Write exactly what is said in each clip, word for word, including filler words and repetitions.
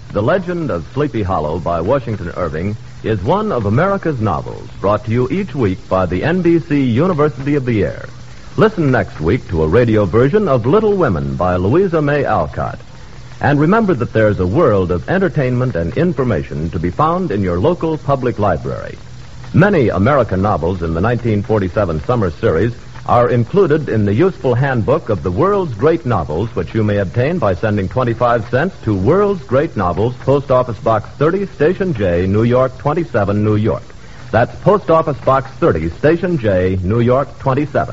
The Legend of Sleepy Hollow by Washington Irving is one of America's novels, brought to you each week by the N B C University of the Air. Listen next week to a radio version of Little Women by Louisa May Alcott. And remember that there's a world of entertainment and information to be found in your local public library. Many American novels in the nineteen forty-seven summer series are included in the useful handbook of the World's Great Novels, which you may obtain by sending twenty-five cents to World's Great Novels, Post Office Box thirty, Station J, New York, twenty-seven, New York. That's Post Office Box thirty, Station J, New York, twenty-seven.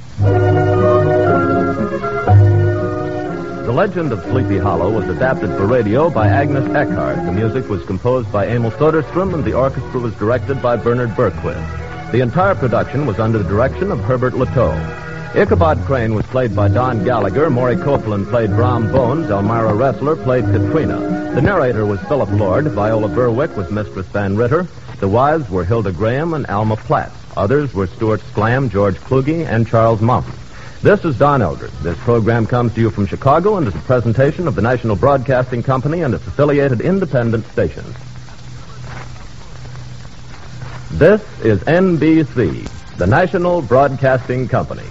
The Legend of Sleepy Hollow was adapted for radio by Agnes Eckhart. The music was composed by Emil Soderstrom, and the orchestra was directed by Bernard Berquist. The entire production was under the direction of Herbert Latoe. Ichabod Crane was played by Don Gallagher. Maury Copeland played Brom Bones. Elmira Ressler played Katrina. The narrator was Philip Lord. Viola Berwick was Mistress Van Ritter. The wives were Hilda Graham and Alma Platt. Others were Stuart Sklam, George Kluge, and Charles Mountain. This is Don Eldred. This program comes to you from Chicago and is a presentation of the National Broadcasting Company and its affiliated independent stations. This is N B C, the National Broadcasting Company.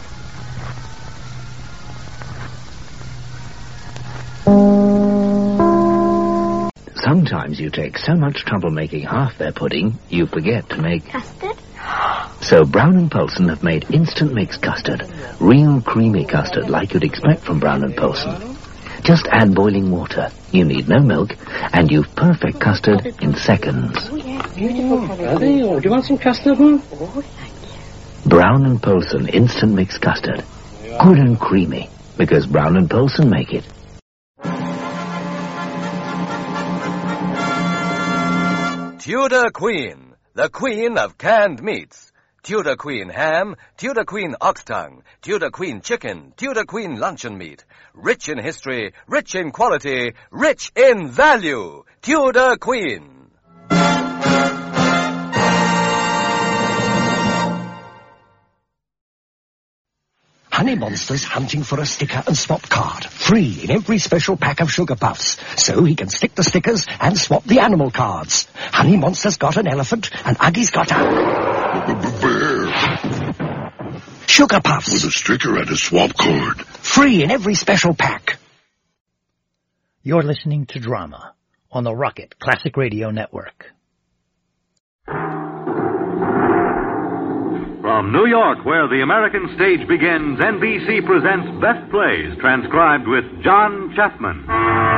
Sometimes you take so much trouble making half-fare pudding, you forget to make... Custard? So Brown and Polson have made instant mix custard. Real creamy custard like you'd expect from Brown and Polson. Just add boiling water. You need no milk, and you've perfect custard in seconds. Oh, yeah, beautiful. Oh, do you want some custard, huh? Oh, thank you. Brown and Polson instant mix custard. Good and creamy, because Brown and Polson make it. Tudor Queen, the queen of canned meats. Tudor Queen ham, Tudor Queen ox tongue, Tudor Queen chicken, Tudor Queen luncheon meat. Rich in history, rich in quality, rich in value. Tudor Queen. Honey Monster's hunting for a sticker and swap card. Free in every special pack of Sugar Puffs. So he can stick the stickers and swap the animal cards. Honey Monster's got an elephant and Uggie's got a... bear. Sugar Puffs. With a sticker and a swap card. Free in every special pack. You're listening to Drama on the Rocket Classic Radio Network. From New York, where the American stage begins, N B C presents Best Plays, transcribed with John Chapman.